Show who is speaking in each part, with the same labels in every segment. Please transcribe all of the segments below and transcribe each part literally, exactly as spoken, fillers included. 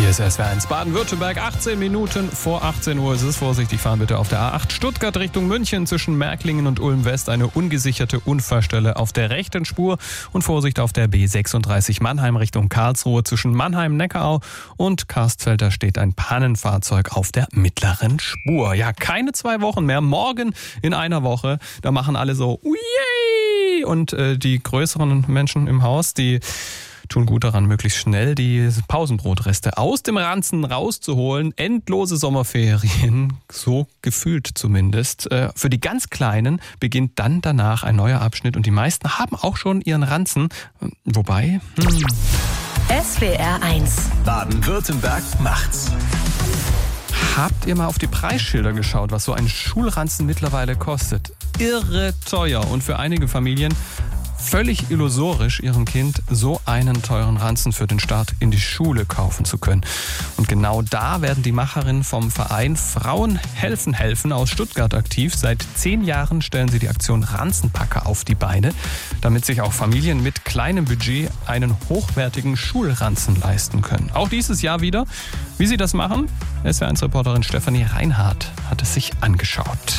Speaker 1: Hier ist S W R eins Baden-Württemberg, achtzehn Minuten vor achtzehn Uhr ist es. Vorsichtig fahren bitte auf der A acht Stuttgart Richtung München zwischen Märklingen und Ulm-West. Eine ungesicherte Unfallstelle auf der rechten Spur. Und Vorsicht auf der B sechsunddreißig Mannheim Richtung Karlsruhe zwischen Mannheim-Neckarau und Karstfeld. Da steht ein Pannenfahrzeug auf der mittleren Spur. Ja, keine zwei Wochen mehr. Morgen in einer Woche. Da machen alle so Ui! Und äh, die größeren Menschen im Haus, die tun gut daran, möglichst schnell die Pausenbrotreste aus dem Ranzen rauszuholen. Endlose Sommerferien, so gefühlt zumindest. Für die ganz Kleinen beginnt dann danach ein neuer Abschnitt und die meisten haben auch schon ihren Ranzen. Wobei... Hm.
Speaker 2: S W R eins
Speaker 3: Baden-Württemberg macht's.
Speaker 1: Habt ihr mal auf die Preisschilder geschaut, was so ein Schulranzen mittlerweile kostet? Irre teuer und für einige Familien völlig illusorisch, ihrem Kind so einen teuren Ranzen für den Start in die Schule kaufen zu können. Und genau da werden die Macherinnen vom Verein Frauen helfen helfen aus Stuttgart aktiv. Seit zehn Jahren stellen sie die Aktion Ranzenpacker auf die Beine, damit sich auch Familien mit kleinem Budget einen hochwertigen Schulranzen leisten können. Auch dieses Jahr wieder. Wie sie das machen? S W R eins Reporterin Stefanie Reinhardt hat es sich angeschaut.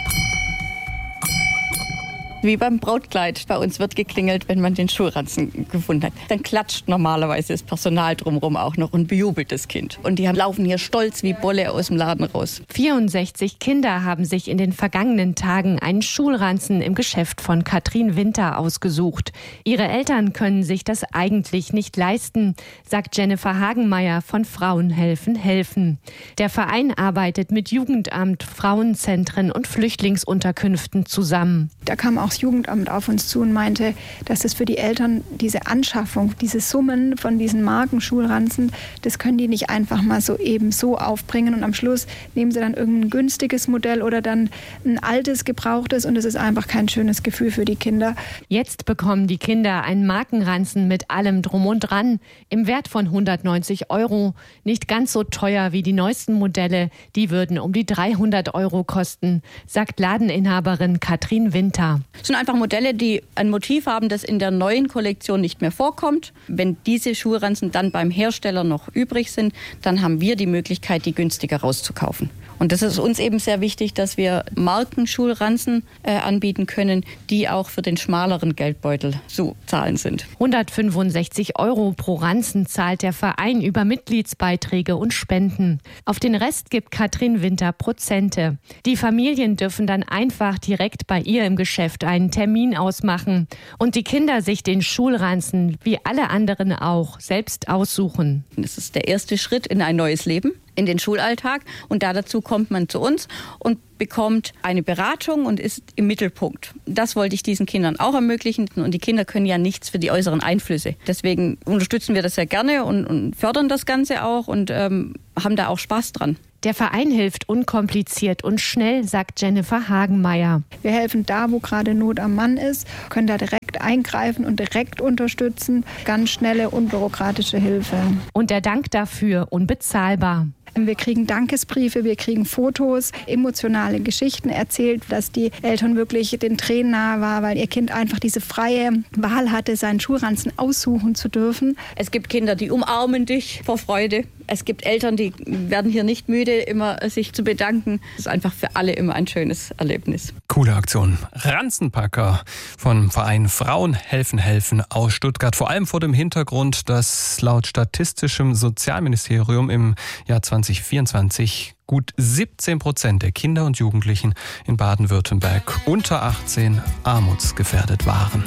Speaker 4: Wie beim Brautkleid. Bei uns wird geklingelt, wenn man den Schulranzen gefunden hat. Dann klatscht normalerweise das Personal drumherum auch noch und bejubelt das Kind. Und die laufen hier stolz wie Bolle aus dem Laden raus.
Speaker 5: vierundsechzig Kinder haben sich in den vergangenen Tagen einen Schulranzen im Geschäft von Katrin Winter ausgesucht. Ihre Eltern können sich das eigentlich nicht leisten, sagt Jennifer Hagenmeier von Frauen helfen helfen. Der Verein arbeitet mit Jugendamt, Frauenzentren und Flüchtlingsunterkünften zusammen.
Speaker 6: Da kam auch das Jugendamt auf uns zu und meinte, dass es für die Eltern diese Anschaffung, diese Summen von diesen Markenschulranzen, das können die nicht einfach mal so eben so aufbringen und am Schluss nehmen sie dann irgendein günstiges Modell oder dann ein altes, gebrauchtes und es ist einfach kein schönes Gefühl für die Kinder.
Speaker 5: Jetzt bekommen die Kinder einen Markenranzen mit allem drum und dran im Wert von hundertneunzig Euro. Nicht ganz so teuer wie die neuesten Modelle, die würden um die dreihundert Euro kosten, sagt Ladeninhaberin Katrin Winter.
Speaker 4: Das sind einfach Modelle, die ein Motiv haben, das in der neuen Kollektion nicht mehr vorkommt. Wenn diese Schulranzen dann beim Hersteller noch übrig sind, dann haben wir die Möglichkeit, die günstiger rauszukaufen. Und das ist uns eben sehr wichtig, dass wir Markenschulranzen äh, anbieten können, die auch für den schmaleren Geldbeutel zu zahlen sind.
Speaker 5: hundertfünfundsechzig Euro pro Ranzen zahlt der Verein über Mitgliedsbeiträge und Spenden. Auf den Rest gibt Katrin Winter Prozente. Die Familien dürfen dann einfach direkt bei ihr im Geschäft einen Termin ausmachen und die Kinder sich den Schulranzen, wie alle anderen auch, selbst aussuchen.
Speaker 4: Das ist der erste Schritt in ein neues Leben, in den Schulalltag. Und da dazu kommt man zu uns und bekommt eine Beratung und ist im Mittelpunkt. Das wollte ich diesen Kindern auch ermöglichen. Und die Kinder können ja nichts für die äußeren Einflüsse. Deswegen unterstützen wir das sehr gerne und, und fördern das Ganze auch und ähm, haben da auch Spaß dran.
Speaker 5: Der Verein hilft unkompliziert und schnell, sagt Jennifer Hagenmeier.
Speaker 6: Wir helfen da, wo gerade Not am Mann ist, können da direkt eingreifen und direkt unterstützen. Ganz schnelle, unbürokratische Hilfe.
Speaker 5: Und der Dank dafür unbezahlbar.
Speaker 6: Wir kriegen Dankesbriefe, wir kriegen Fotos, emotionale Geschichten erzählt, dass die Eltern wirklich den Tränen nahe war, weil ihr Kind einfach diese freie Wahl hatte, seinen Schulranzen aussuchen zu dürfen.
Speaker 4: Es gibt Kinder, die umarmen dich vor Freude. Es gibt Eltern, die werden hier nicht müde, immer sich zu bedanken. Das ist einfach für alle immer ein schönes Erlebnis.
Speaker 1: Coole Aktion. Ranzenpacker vom Verein Frauen helfen helfen aus Stuttgart. Vor allem vor dem Hintergrund, dass laut Statistischem Sozialministerium im Jahr zwanzig vierundzwanzig gut siebzehn Prozent der Kinder und Jugendlichen in Baden-Württemberg unter achtzehn armutsgefährdet waren.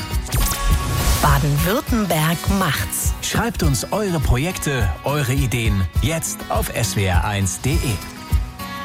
Speaker 2: Baden-Württemberg macht's.
Speaker 3: Schreibt uns eure Projekte, eure Ideen jetzt auf S W R eins punkt de.